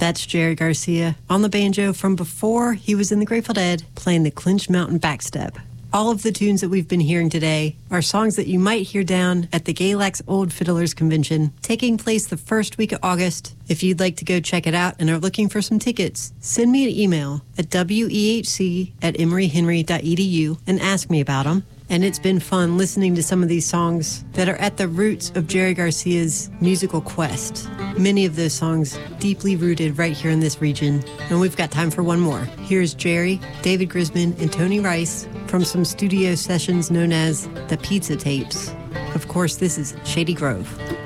That's Jerry Garcia on the banjo from before he was in the Grateful Dead playing the Clinch Mountain backstep. All of the tunes that we've been hearing today are songs that you might hear down at the Galax Old Fiddlers Convention, taking place the first week of August. If you'd like to go check it out and are looking for some tickets, send me an email at wehc@emoryhenry.edu and ask me about them. And it's been fun listening to some of these songs that are at the roots of Jerry Garcia's musical quest. Many of those songs deeply rooted right here in this region. And we've got time for one more. Here's Jerry, David Grisman, and Tony Rice from some studio sessions known as the Pizza Tapes. Of course, this is Shady Grove.